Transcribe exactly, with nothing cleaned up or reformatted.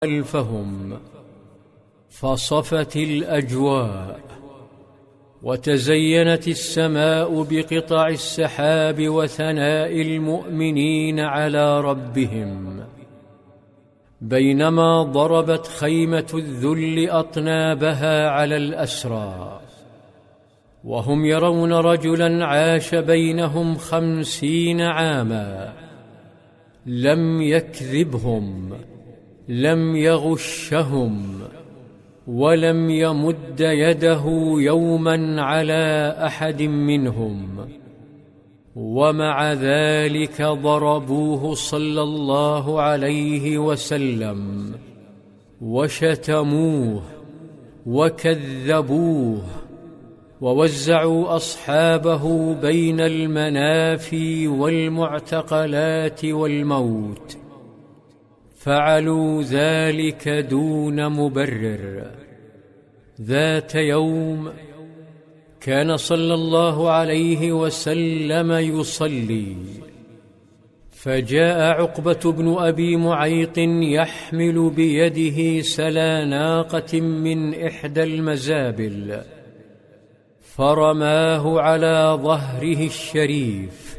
خلفهم، فصفت الأجواء، وتزينت السماء بقطع السحاب وثناء المؤمنين على ربهم، بينما ضربت خيمة الذل أطنابها على الأسرى، وهم يرون رجلاً عاش بينهم خمسين عاماً، لم يكذبهم، لم يغشهم، ولم يمد يده يوماً على أحد منهم، ومع ذلك ضربوه صلى الله عليه وسلم، وشتموه وكذبوه، ووزعوا أصحابه بين المنافي والمعتقلات والموت. فعلوا ذلك دون مبرر. ذات يوم كان صلى الله عليه وسلم يصلي، فجاء عقبة بن أبي معيط يحمل بيده سلا ناقة من إحدى المزابل، فرماه على ظهره الشريف،